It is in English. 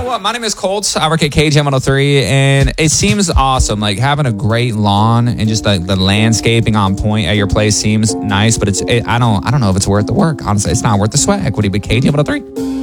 what? My name is Colts. I work at KJ103, and it seems awesome. Like having a great lawn and just the landscaping on point at your place seems nice, but I don't know if it's worth the work. Honestly, it's not worth the sweat equity. But KJ103.